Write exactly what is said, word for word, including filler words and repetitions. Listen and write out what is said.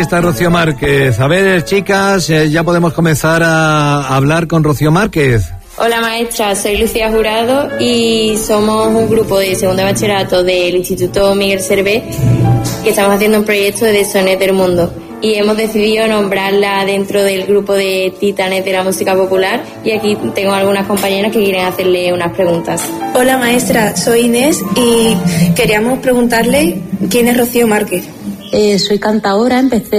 está Rocío Márquez. A ver, chicas, eh, ya podemos comenzar a hablar con Rocío Márquez. Hola maestra, soy Lucía Jurado y somos un grupo de segundo de bachillerato del Instituto Miguel Servet que estamos haciendo un proyecto de Sones del Mundo y hemos decidido nombrarla dentro del grupo de titanes de la música popular y aquí tengo algunas compañeras que quieren hacerle unas preguntas. Hola maestra, soy Inés y queríamos preguntarle quién es Rocío Márquez. Eh, soy cantadora, empecé